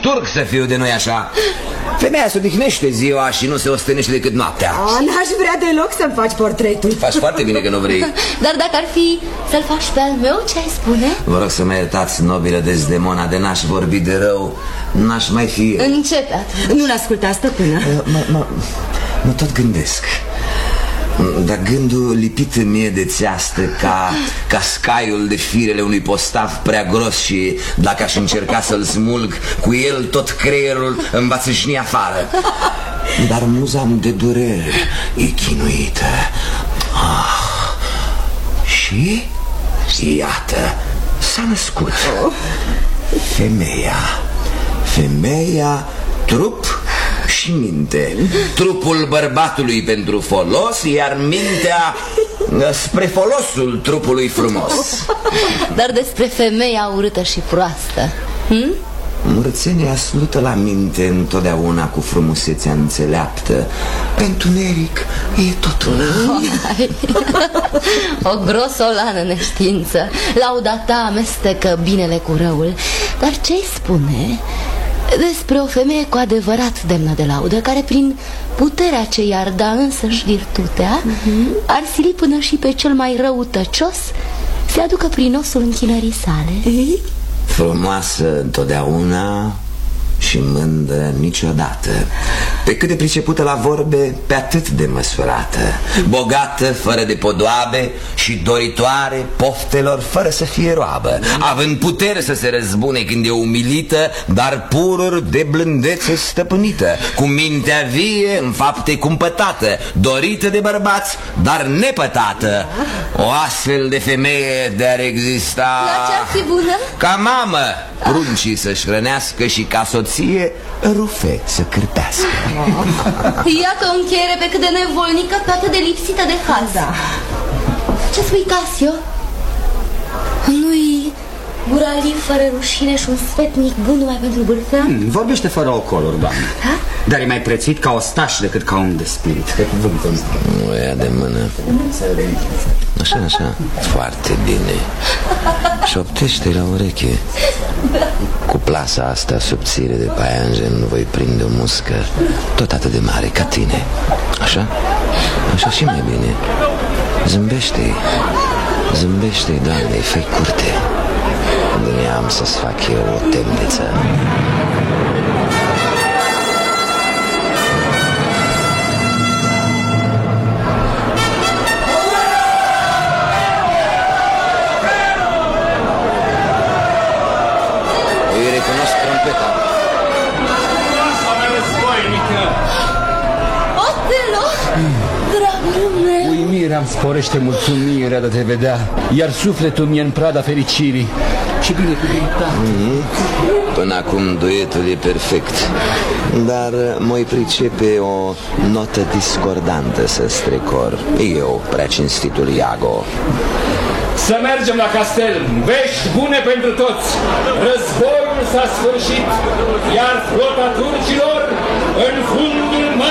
turc să fiu de noi așa. Femeia se odihnește ziua și nu se ostenește decât noaptea. N-aș vrea deloc să-mi faci portretul. Faci foarte bine că nu vrei. Dar dacă ar fi să-l faci pe al meu, ce ai spune? Vă rog să mă iertați, nobilă Desdemona, de n-aș vorbi de rău, n-aș mai fi eu. Începe atunci. Nu-l asculta, stăpână. Mă tot gândesc. Dar gândul lipit în mie de țeastă ca scaiul de firele unui postav prea gros și dacă aș încerca să-l smulg, cu el tot creierul îmi va țâșni afară. Dar muza-mi de durere e chinuită. Și iată, s-a născut Femeia, trup și minte. Trupul bărbatului pentru folos, iar mintea spre folosul trupului frumos. Dar despre femeia urâtă și proastă, Murățenia slută la minte întotdeauna cu frumusețea înțeleaptă. Pentru Neric e tot una. O grosolană neștiință. Lauda ta amestecă binele cu răul. Dar ce-i spune despre o femeie cu adevărat demnă de laudă, care prin puterea ce i-ar da însăși virtutea ar sili până și pe cel mai răutăcios se aducă prin osul închinării sale? Frumoasă întotdeauna și mândră niciodată. Pe cât de pricepută la vorbe, pe atât de măsurată. Bogată, fără de podoabe și doritoare poftelor fără să fie roabă. Având putere să se răzbune când e umilită, dar pururi de blândețe stăpânită. Cu mintea vie, în fapte cumpătată, dorită de bărbați, dar nepătată. O astfel de femeie de-ar exista... La ce-ar fi bună? Ca mamă pruncii să-și hrănească și ca soție rufe să cârpească. Iată o încheiere pe cât de nevolnică, pe atât de lipsită de haz. Ce spui, Casio? Nu-i guraliv fără rușine și un sfetnic bun numai pentru bârfean? Vorbește fără ocoluri, doamne. Dar e mai prețuit ca ostaș decât ca om de spirit. Pe cuvântul ăsta. Nu ia de mână. Așa, foarte bine. Șoptește la ureche. Cu plasa asta subțire de paianjen voi prinde o muscă tot atât de mare ca tine. Așa și mai bine. Zâmbește-i, Doamne, fă-i curte. Când am să-ți fac eu o temniță. Îi recunosc trompeta. Otelo, dragul meu. Uimirea îmi sporește mulțumirea de a te vedea, iar sufletul mi-e în prada fericirii. Și binecuvântat. Până acum duetul e perfect, dar mă-i pricepe o notă discordantă să strecor. Eu, prea cinstitul Iago. Să mergem la castel, vești bune pentru toți. Războiul s-a sfârșit, iar flota turcilor în fundul